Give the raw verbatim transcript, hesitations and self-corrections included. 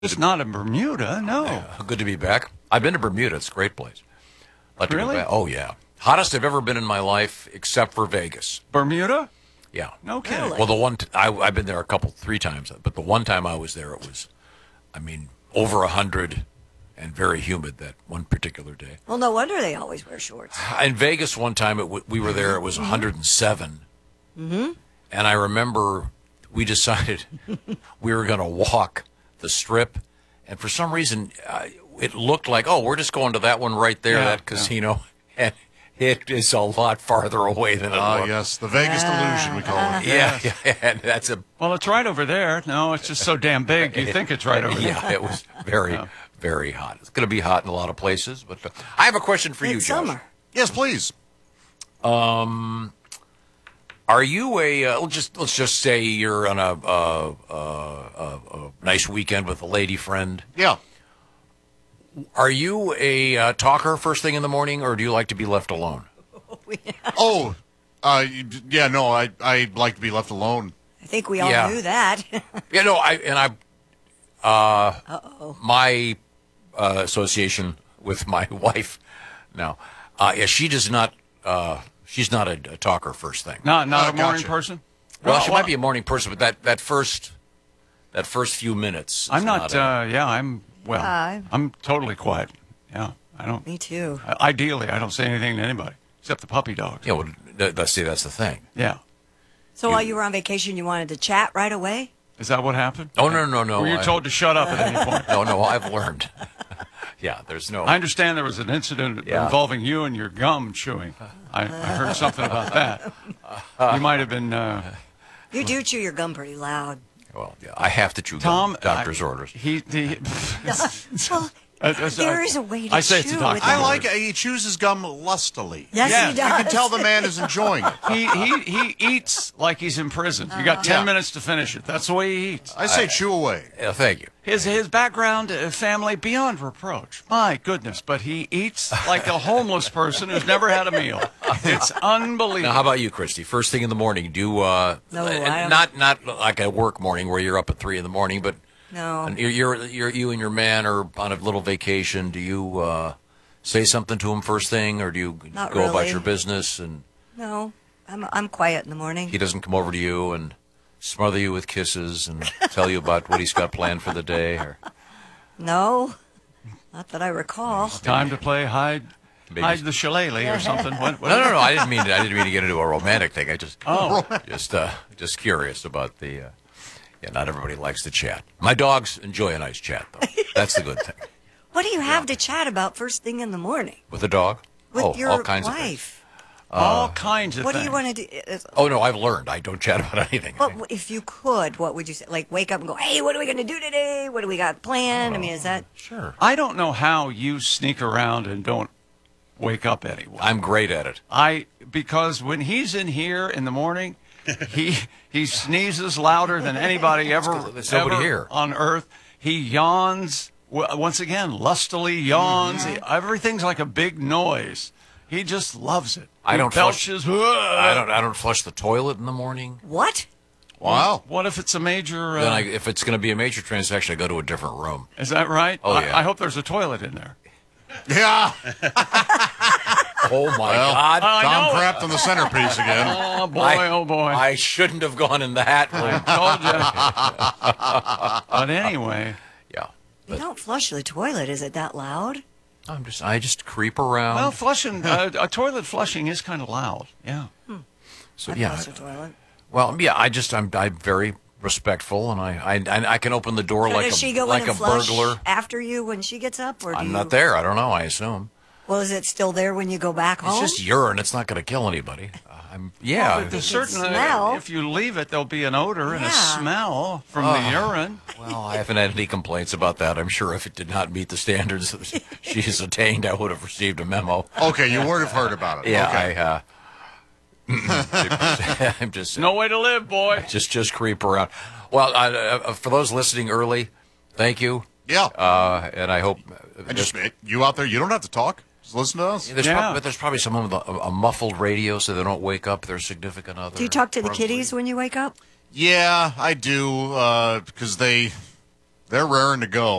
It's not in Bermuda, no. Yeah, good to be back. I've been to Bermuda. It's a great place. Like to go Really? back. Oh, yeah. Hottest I've ever been in my life, except for Vegas. Bermuda? Yeah. No kidding. Really? Well, the one t- I, I've been there a couple, three times, but the one time I was there, it was, I mean, over a hundred and very humid that one particular day. Well, no wonder they always wear shorts. In Vegas, one time it w- we were there, it was one hundred seven, mm-hmm. and I remember we decided we were going to walk the Strip, and for some reason uh, it looked like, oh, we're just going to that one right there, Yeah, that casino, yeah. and it is a lot farther away than it Ah, looked. yes, the Vegas delusion, we call it. Yeah, yeah, and that's a Well, it's right over there. No, it's just so damn big. You think it's right over there. yeah. It was very, very hot. It's going to be hot in a lot of places, but uh, I have a question for you, It's Josh. summer. Yes, please. Um, are you a? Uh, let's just let's just say you're on a, uh, uh, a, a nice weekend with a lady friend. Yeah. Are you a uh, talker first thing in the morning, or do you like to be left alone? Oh, uh, yeah, no, I, I'd like to be left alone. I think we all Yeah. knew that. Yeah, no, I and I. Uh, Uh-oh. my uh, association with my wife now, uh, yeah, she does not. Uh, she's not a, a talker first thing. Not not Oh, a morning gotcha. person? Well, Well, she might be a morning person, but that, that first that first few minutes. is I'm not, a- uh, yeah, I'm, well, Uh, I'm totally quiet. Yeah, I don't, Me too. ideally, I don't say anything to anybody, except the puppy dogs. Yeah, well, th- th- see, that's the thing. Yeah. So while you were on vacation, you wanted to chat right away? Is that what happened? Oh, no, no, no. Were you I- told to shut up at any point? No, no, I've learned. Yeah, there's no. I understand there was an incident Yeah. involving you and your gum chewing. I, I heard something about that. You might have been, uh, You do chew your gum pretty loud. Well, yeah, I have to chew Tom. gum, doctor's I- orders. He, he Well, Uh, uh, there uh, is a way to I say it's chew a doctor. with I it. like it. He chews his gum lustily. Yes, Yeah, he you does. You can tell the man is enjoying it. he, he, he eats like he's in prison. You got ten Yeah. minutes to finish it. That's the way he eats. I say chew away. Yeah, thank you. His his background, uh, family, beyond reproach. My goodness, but he eats like a homeless person who's never had a meal. It's unbelievable. Now, how about you, Christy? First thing in the morning, do uh, No, uh, I don't- not not like a work morning where you're up at three in the morning, but No. you're, you're, you're you and your man are on a little vacation. Do you uh, say something to him first thing, or do you Not go about really. your business and No, I'm I'm quiet in the morning. he doesn't come over to you and smother you with kisses and tell you about what he's got planned for the day? Or No, not that I recall. Time to play hide Maybe- hide the shillelagh or something. What, what no, no, no. I didn't mean to, I didn't mean to get into a romantic thing. I just Oh. just uh, just curious about the. Uh, yeah, not everybody likes to chat. My dogs enjoy a nice chat, though. That's the good thing. What do you have to chat about first thing in the morning With a dog? with oh, your all kinds of things. wife? All kinds of What do things. you want to do? Is- Oh, no, I've learned. I don't chat about anything. What if you could? What would you say? Like wake up and go, "Hey, what are we going to do today? What do we got planned?" I mean, is that Sure. I don't know how you sneak around and don't wake up anyone. I'm great at it. I because when he's in here in the morning, he he sneezes louder than anybody ever, there's nobody ever here. on earth. He yawns w- once again, lustily yawns. He- everything's like a big noise. He just loves it. I He don't flush- belches. I don't. I don't flush the toilet in the morning. what? Wow. What if it's a major? Uh, Then, I, if it's going to be a major transaction, I go to a different room. is that right? Oh, I- yeah. I, hope there's a toilet in there. Yeah. Oh my Well, God! I Tom know it. crapped on the centerpiece again. Oh boy! I- oh boy! I shouldn't have gone in that room. told you. But anyway, Yeah, You don't flush the toilet. Is it that loud? I'm just. I just creep around. well, flushing uh, a toilet flushing is kind of loud. Yeah. so I yeah. flush the toilet. Well, yeah. I just. I'm. I'm very respectful, and I. I. I can open the door So like does a she go like in a and flush burglar. after you when she gets up, or do I'm you... not there. I don't know. I assume Well, is it still there when you go back it's home? just urine. It's not going to kill anybody. Uh, I'm. Yeah. Well, but There's You can certain. smell. Uh, if you leave it, there'll be an odor and a Yeah. smell from the urine. well, I haven't had any complaints about that. I'm sure if it did not meet the standards that she's attained, I would have received a memo. Okay, you would have heard about it. Yeah, Okay. I. Uh, I'm just. No way to live, boy. Just. Just creep around. Well, uh, uh, for those listening early, thank you. Yeah. Uh, and I hope. And just you out there, you don't have to talk. Just listen to us. There's, Yeah. prob- but there's probably someone with a, a muffled radio so they don't wake up their significant other. Do you talk to the Probably. kitties when you wake up? Yeah, I do, because they They're raring to go.